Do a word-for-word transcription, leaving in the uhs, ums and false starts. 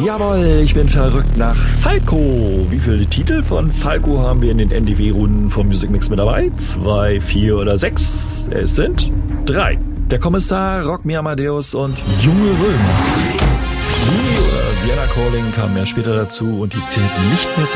Jawohl, ich bin verrückt nach Falco. Wie viele Titel von Falco haben wir in den N D W-Runden vom Music Mix mit dabei? Zwei, vier oder sechs? Es sind drei. Der Kommissar, Rock Me Amadeus und Junge Römer. Genie oder Vienna Calling kamen ja später dazu und die zählten nicht mehr zu